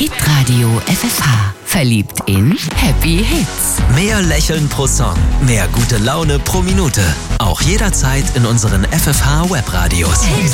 Hitradio FFH. Verliebt in Happy Hits. Mehr Lächeln pro Song, mehr gute Laune pro Minute. Auch jederzeit in unseren FFH Webradios.